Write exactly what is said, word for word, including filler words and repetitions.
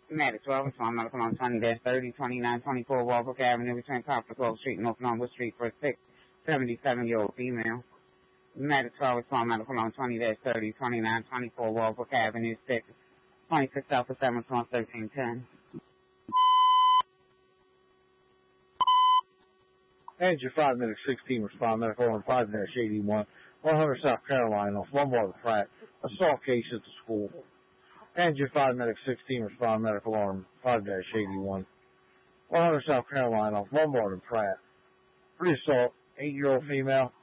Medic twelve, respond medical on twenty thirty, twenty-nine twenty-four Walbrook Avenue between Poplar Grove Street and North Norwood Street for a six seventy-seven-year-old female. Medic twelve, respond medical on twenty thirty, twenty-nine twenty-four Walbrook Avenue, six twenty-six Alpha seven, thirteen ten. Engine five, Medic sixteen, respond medical on five eighty-one, one hundred South Carolina, off Lombard and Pratt, assault case at the school. Engine five, Medic sixteen, respond medical on five eighty-one, one hundred South Carolina, off Lombard and Pratt. Re-assault, eight-year-old female.